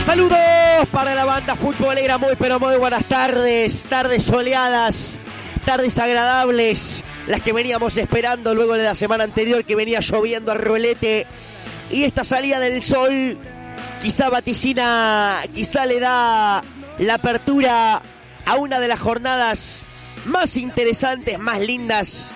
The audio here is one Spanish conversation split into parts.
Saludos para la banda futbolera, muy pero muy buenas tardes, tardes soleadas, tardes agradables, las que veníamos esperando luego de la semana anterior que venía lloviendo a rolete, y esta salida del sol quizá vaticina, quizá le da la apertura a una de las jornadas más interesantes, más lindas,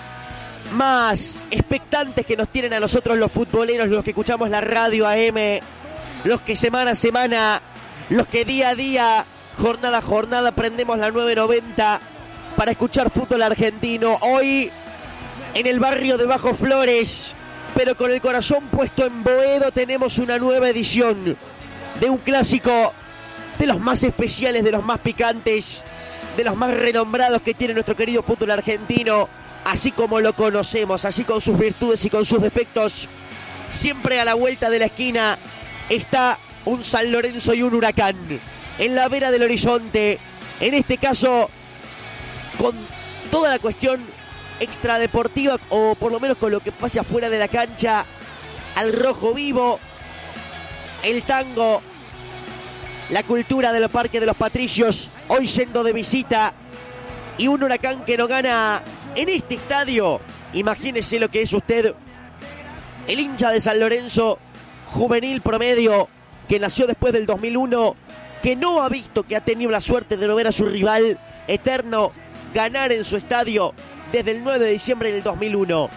más expectantes que nos tienen a nosotros los futboleros, los que escuchamos la radio AM, los que semana a semana, los que día a día, jornada a jornada, prendemos la 990 para escuchar fútbol argentino. Hoy, en el barrio de Bajo Flores, pero con el corazón puesto en Boedo, tenemos una nueva edición de un clásico de los más especiales, de los más picantes, de los más renombrados que tiene nuestro querido fútbol argentino, así como lo conocemos, así con sus virtudes y con sus defectos. Siempre a la vuelta de la esquina está un San Lorenzo y un Huracán en la vera del horizonte, en este caso con toda la cuestión extradeportiva, o por lo menos con lo que pase afuera de la cancha, al rojo vivo, el tango, la cultura del Parque de los Patricios, hoy yendo de visita, y un Huracán que no gana en este estadio. Imagínese lo que es usted, el hincha de San Lorenzo, juvenil promedio, que nació después del 2001, que no ha visto, que ha tenido la suerte de no ver a su rival eterno ganar en su estadio desde el 9 de diciembre del 2001.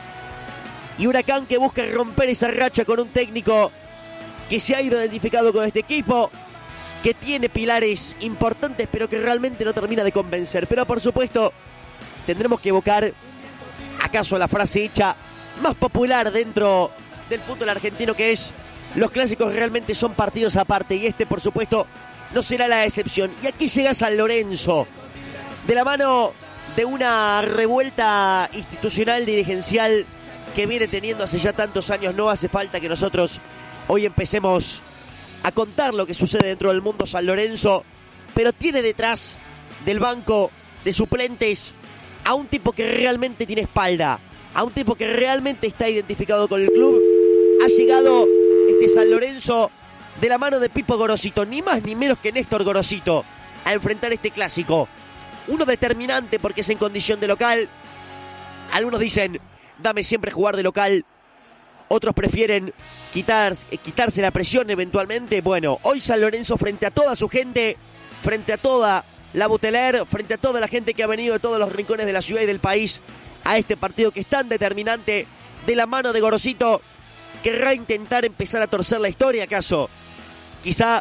Y Huracán que busca romper esa racha con un técnico que se ha ido identificado con este equipo, que tiene pilares importantes, pero que realmente no termina de convencer. Pero por supuesto, tendremos que evocar, acaso la frase hecha más popular dentro del fútbol argentino, que es: los clásicos realmente son partidos aparte, y este, por supuesto, no será la excepción. Y aquí llega San Lorenzo, de la mano de una revuelta institucional, dirigencial, que viene teniendo hace ya tantos años. No hace falta que nosotros hoy empecemos a contar lo que sucede dentro del mundo San Lorenzo, pero tiene detrás del banco de suplentes a un tipo que realmente tiene espalda, a un tipo que realmente está identificado con el club. Ha llegado este San Lorenzo de la mano de Pipo Gorosito, ni más ni menos que Néstor Gorosito, a enfrentar este clásico. Uno determinante porque es en condición de local. Algunos dicen: dame siempre jugar de local. Otros prefieren quitarse la presión eventualmente. Bueno, hoy San Lorenzo, frente a toda su gente, frente a toda la Buteler, frente a toda la gente que ha venido de todos los rincones de la ciudad y del país a este partido que es tan determinante, de la mano de Gorosito, querrá intentar empezar a torcer la historia, ¿acaso? Quizá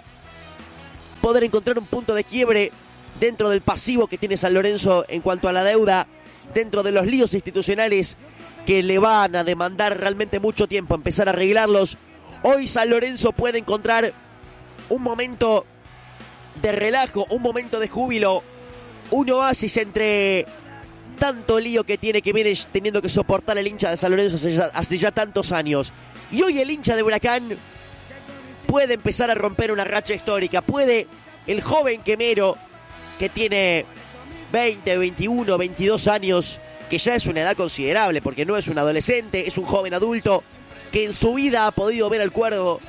poder encontrar un punto de quiebre dentro del pasivo que tiene San Lorenzo en cuanto a la deuda, dentro de los líos institucionales que le van a demandar realmente mucho tiempo empezar a arreglarlos. Hoy San Lorenzo puede encontrar un momento de relajo, un momento de júbilo, un oasis entre tanto lío que tiene, que viene teniendo que soportar el hincha de San Lorenzo hace ya tantos años. Y hoy el hincha de Huracán puede empezar a romper una racha histórica. Puede el joven quemero, que tiene 20, 21, 22 años, que ya es una edad considerable, porque no es un adolescente, es un joven adulto, que en su vida ha podido ver al Cuervo,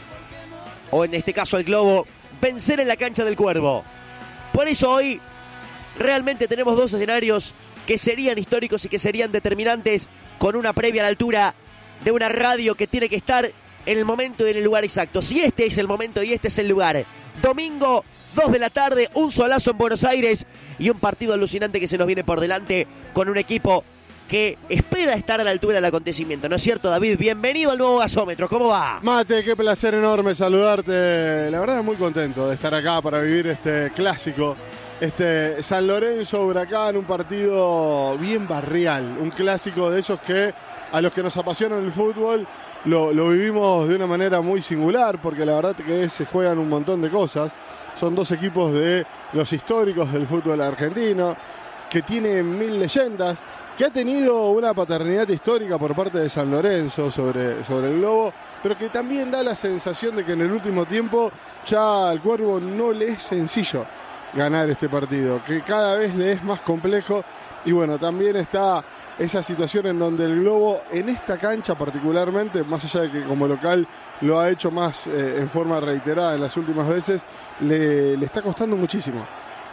o en este caso al Globo, vencer en la cancha del Cuervo. Por eso hoy realmente tenemos dos escenarios que serían históricos y que serían determinantes, con una previa a la altura de una radio que tiene que estar en el momento y en el lugar exacto. Si este es el momento y este es el lugar, domingo 2 de la tarde, un solazo en Buenos Aires y un partido alucinante que se nos viene por delante, con un equipo que espera estar a la altura del acontecimiento. ¿No es cierto, David? Bienvenido al nuevo gasómetro. ¿Cómo va? Mate, qué placer enorme saludarte. La verdad, muy contento de estar acá para vivir este clásico. Este San Lorenzo Huracán, un partido bien barrial, un clásico de esos que a los que nos apasionan el fútbol lo vivimos de una manera muy singular, porque la verdad que se juegan un montón de cosas. Son dos equipos de los históricos del fútbol argentino, que tienen 1000 leyendas, que ha tenido una paternidad histórica por parte de San Lorenzo sobre el Globo, pero que también da la sensación de que en el último tiempo ya al Cuervo no le es sencillo ganar este partido, que cada vez le es más complejo, Y bueno, también está esa situación en donde el Globo, en esta cancha particularmente, más allá de que como local lo ha hecho más en forma reiterada en las últimas veces, le está costando muchísimo.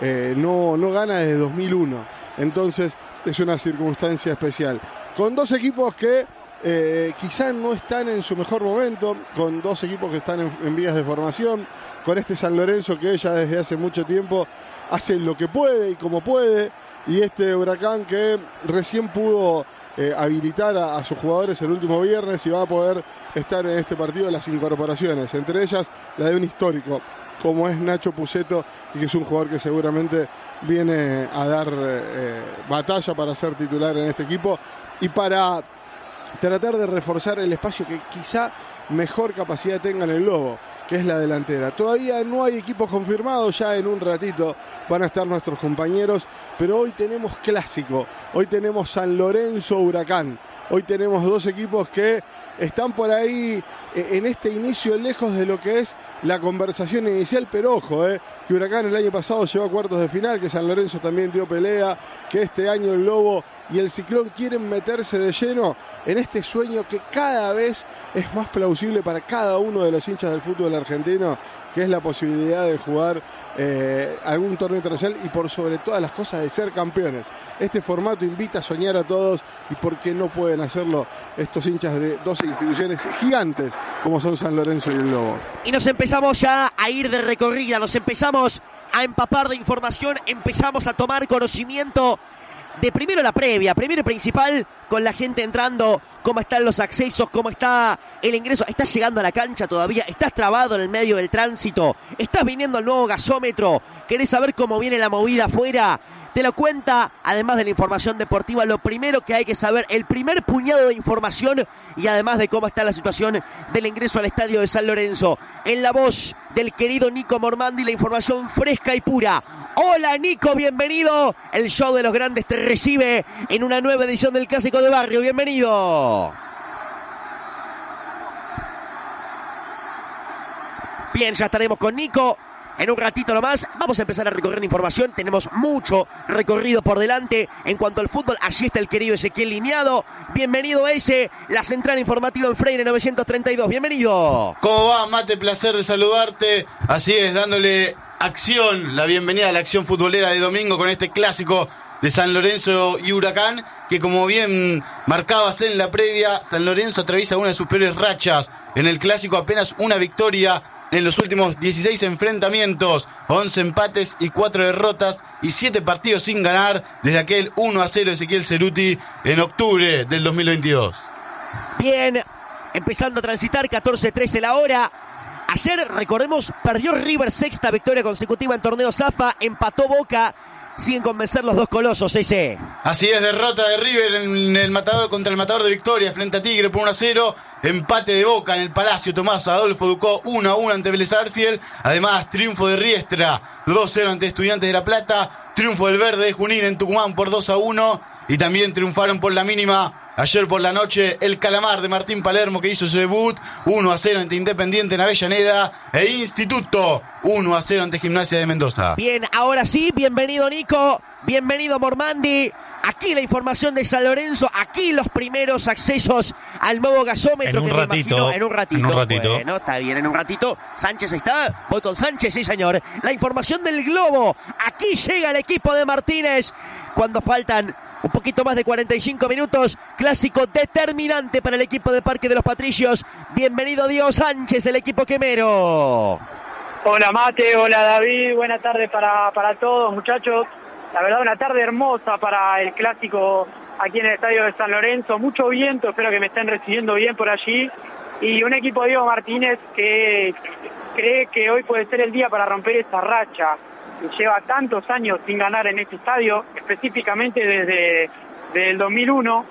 No gana desde 2001, entonces es una circunstancia especial. Con dos equipos que quizá no están en su mejor momento, con dos equipos que están en vías de formación, con este San Lorenzo que ya desde hace mucho tiempo hace lo que puede y como puede, y este Huracán que recién pudo habilitar a sus jugadores el último viernes y va a poder estar en este partido las incorporaciones, entre ellas la de un histórico como es Nacho Puceto, y que es un jugador que seguramente viene a dar batalla para ser titular en este equipo y para tratar de reforzar el espacio que quizá mejor capacidad tenga en el Lobo, que es la delantera. Todavía no hay equipos confirmados, ya en un ratito van a estar nuestros compañeros, pero hoy tenemos clásico, hoy tenemos San Lorenzo Huracán, hoy tenemos dos equipos que están por ahí en este inicio lejos de lo que es la conversación inicial, pero ojo, que Huracán el año pasado llegó a cuartos de final, que San Lorenzo también dio pelea, que este año el Lobo y el Ciclón quieren meterse de lleno en este sueño que cada vez es más plausible para cada uno de los hinchas del fútbol argentino, que es la posibilidad de jugar algún torneo internacional y por sobre todas las cosas de ser campeones. Este formato invita a soñar a todos, y por qué no pueden hacerlo estos hinchas de dos instituciones gigantes como son San Lorenzo y el Lobo. Y nos empezamos ya a ir de recorrida, nos empezamos a empapar de información, empezamos a tomar conocimiento de primero la previa, primero y principal, con la gente entrando, cómo están los accesos, cómo está el ingreso. ¿Estás llegando a la cancha todavía? ¿Estás trabado en el medio del tránsito? ¿Estás viniendo al nuevo gasómetro? ¿Querés saber cómo viene la movida afuera? Te lo cuenta, además de la información deportiva, lo primero que hay que saber, el primer puñado de información, y además de cómo está la situación del ingreso al estadio de San Lorenzo. En la voz del querido Nico Mormandi, la información fresca y pura. Hola Nico, bienvenido. El show de los grandes te recibe en una nueva edición del Clásico de Barrio. Bienvenido. Bien, ya estaremos con Nico en un ratito nomás. Vamos a empezar a recorrer información. Tenemos mucho recorrido por delante en cuanto al fútbol. Allí está el querido Ezequiel Lineado. Bienvenido ese, la central informativa en Freire 932. Bienvenido. ¿Cómo va, Mate? Placer de saludarte. Así es, dándole acción, la bienvenida a la acción futbolera de domingo con este clásico de San Lorenzo y Huracán, que como bien marcabas en la previa, San Lorenzo atraviesa una de sus peores rachas. En el clásico apenas una victoria en los últimos 16 enfrentamientos, 11 empates y 4 derrotas y 7 partidos sin ganar desde aquel 1-0 de Ezequiel Ceruti en octubre del 2022. Bien, empezando a transitar, 14:13 la hora. Ayer, recordemos, perdió River, sexta victoria consecutiva en torneo Zafa, empató Boca. Siguen con vencer los dos colosos, ese. Así es, derrota de River en el Matador contra el Matador de Victoria frente a Tigre por 1-0. Empate de Boca en el Palacio Tomás Adolfo Ducó 1-1 ante Vélez Sarsfield. Además, triunfo de Riestra 2-0 ante Estudiantes de La Plata. Triunfo del Verde de Junín en Tucumán por 2-1. Y también triunfaron por la mínima ayer por la noche el Calamar de Martín Palermo, que hizo su debut 1-0 ante Independiente en Avellaneda, e Instituto 1-0 ante Gimnasia de Mendoza. Bien, ahora sí, bienvenido Nico, bienvenido Mormandi. Aquí la información de San Lorenzo, aquí los primeros accesos al nuevo gasómetro. En un ratito. Bueno, está bien, en un ratito. Sánchez está, voy con Sánchez, sí señor. La información del Globo, aquí llega el equipo de Martínez cuando faltan un poquito más de 45 minutos. Clásico determinante para el equipo de Parque de los Patricios. Bienvenido Diego Sánchez, el equipo quemero. Hola Mate, hola David, buena tarde para todos muchachos. La verdad, una tarde hermosa para el clásico aquí en el estadio de San Lorenzo. Mucho viento, espero que me estén recibiendo bien por allí. Y un equipo de Diego Martínez que cree que hoy puede ser el día para romper esa racha. Lleva tantos años sin ganar en este estadio, específicamente desde el 2001.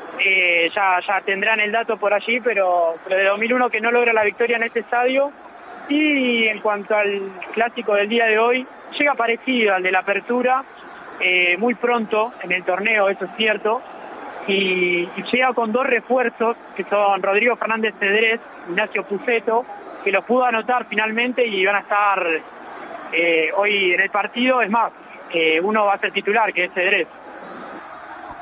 Ya tendrán el dato por allí, pero de 2001 que no logra la victoria en este estadio. Y en cuanto al clásico del día de hoy, llega parecido al de la apertura, muy pronto en el torneo, eso es cierto, y llega con dos refuerzos, que son Rodrigo Fernández Cedrés, Ignacio Puceto, que los pudo anotar finalmente y van a estar hoy en el partido. Es más, uno va a ser titular, que es Cedrés.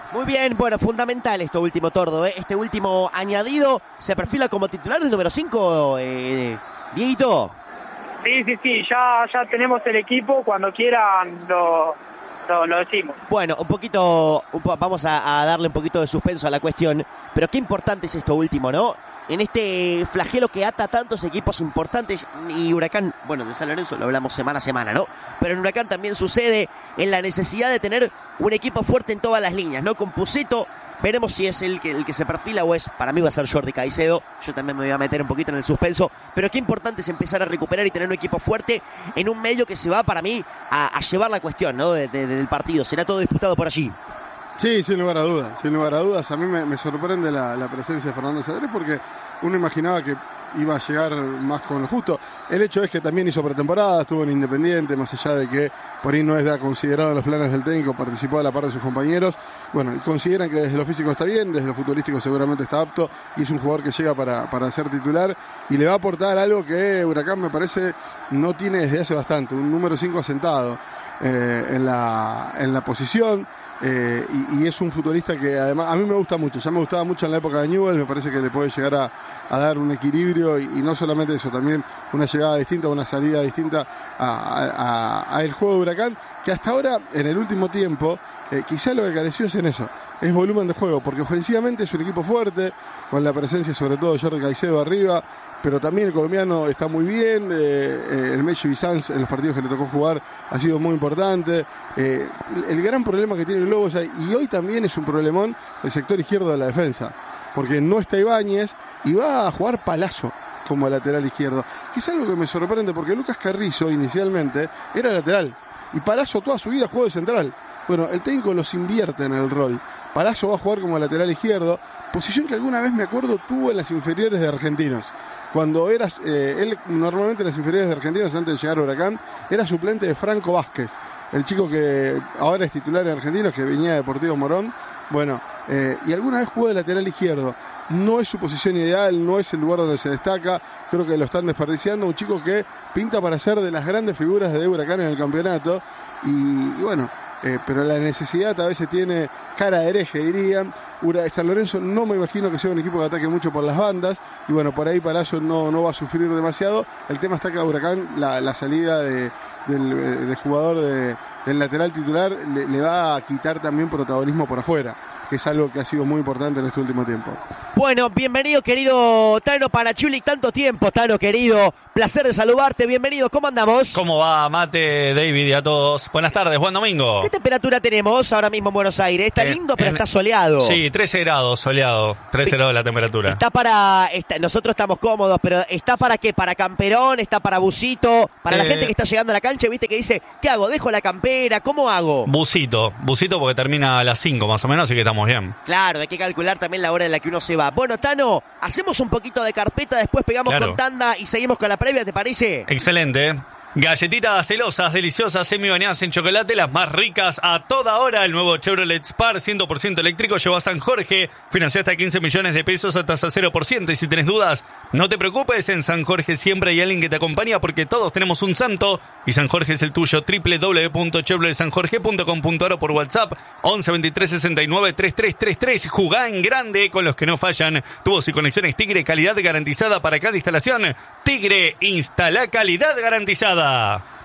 Muy bien, bueno, fundamental esto último, Tordo, ¿eh? Este último añadido se perfila como titular del número 5, Dieguito. Sí, ya tenemos el equipo, cuando quieran lo decimos. Bueno, vamos a darle un poquito de suspenso a la cuestión, pero qué importante es esto último, ¿no? En este flagelo que ata tantos equipos importantes, y Huracán, bueno, de San Lorenzo lo hablamos semana a semana, ¿no? Pero en Huracán también sucede en la necesidad de tener un equipo fuerte en todas las líneas, ¿no? Con Pusetto, veremos si es el que se perfila o es, para mí va a ser Jordi Caicedo, yo también me voy a meter un poquito en el suspenso, pero qué importante es empezar a recuperar y tener un equipo fuerte en un medio que se va, para mí, a llevar la cuestión, ¿no? Del partido, será todo disputado por allí. Sí, sin lugar a dudas. A mí me sorprende la presencia de Fernando Cedrés porque uno imaginaba que iba a llegar más con lo justo. El hecho es que también hizo pretemporada, estuvo en Independiente, más allá de que por ahí no es considerado en los planes del técnico, participó a la par de sus compañeros. Bueno, consideran que desde lo físico está bien, desde lo futbolístico seguramente está apto y es un jugador que llega para ser titular y le va a aportar algo que Huracán me parece no tiene desde hace bastante, un número 5 asentado en la posición. Y es un futbolista que además a mí me gusta mucho, ya me gustaba mucho en la época de Newell, me parece que le puede llegar a dar un equilibrio y no solamente eso, también una llegada distinta, una salida distinta a el juego de Huracán, que hasta ahora en el último tiempo quizá lo que careció es en eso, es volumen de juego, porque ofensivamente es un equipo fuerte, con la presencia sobre todo de Jordi Caicedo arriba, pero también el colombiano está muy bien, el Mechi Bizanz en los partidos que le tocó jugar ha sido muy importante, el gran problema que tiene el Globo y hoy también es un problemón el sector izquierdo de la defensa, porque no está Ibáñez y va a jugar Palazzo como lateral izquierdo, que es algo que me sorprende porque Lucas Carrizo inicialmente era lateral y Palazzo toda su vida jugó de central. Bueno, el técnico los invierte en el rol. Palazzo va a jugar como lateral izquierdo, posición que alguna vez me acuerdo tuvo en las inferiores de Argentinos. Cuando él normalmente en las inferiores de Argentinos, antes de llegar a Huracán, era suplente de Franco Vázquez, el chico que ahora es titular en Argentinos, que venía de Deportivo Morón. Bueno, y alguna vez jugó de lateral izquierdo. No es su posición ideal, no es el lugar donde se destaca, creo que lo están desperdiciando. Un chico que pinta para ser de las grandes figuras de Huracán en el campeonato. Y bueno, pero la necesidad a veces tiene cara de hereje, dirían. San Lorenzo no me imagino que sea un equipo que ataque mucho por las bandas y bueno, por ahí Palazzo no va a sufrir demasiado. El tema está que a Huracán la salida del jugador del lateral titular le va a quitar también protagonismo por afuera, que es algo que ha sido muy importante en este último tiempo. Bueno, bienvenido querido Tano Parachulik, tanto tiempo, Tano querido, placer de saludarte, bienvenido, ¿cómo andamos? ¿Cómo va, Mate, David y a todos? Buenas tardes, buen domingo. ¿Qué temperatura tenemos ahora mismo en Buenos Aires? Está lindo, pero está soleado. Sí, 13 grados soleado, 13 grados la temperatura. Nosotros estamos cómodos, pero ¿está para qué? ¿Para camperón? ¿Está para busito? Para la gente que está llegando a la cancha, viste que dice, ¿qué hago? ¿Dejo la campera? ¿Cómo hago? Busito porque termina a las 5 más o menos, así que estamos bien. Claro, hay que calcular también la hora en la que uno se va. Bueno, Tano, hacemos un poquito de carpeta, después pegamos con tanda y seguimos con la previa, ¿te parece? Excelente. Galletitas celosas, deliciosas, semi-bañadas en chocolate, las más ricas a toda hora. El nuevo Chevrolet Spar 100% eléctrico llegó a San Jorge. Financia hasta 15 millones de pesos a tasa 0%. Y si tenés dudas, no te preocupes. En San Jorge siempre hay alguien que te acompaña porque todos tenemos un santo. Y San Jorge es el tuyo. www.chevroletsanjorge.com.ar o por WhatsApp 11 23 69 3333. Jugá en grande con los que no fallan. Tubos y conexiones Tigre, calidad garantizada para cada instalación. Tigre, instala calidad garantizada.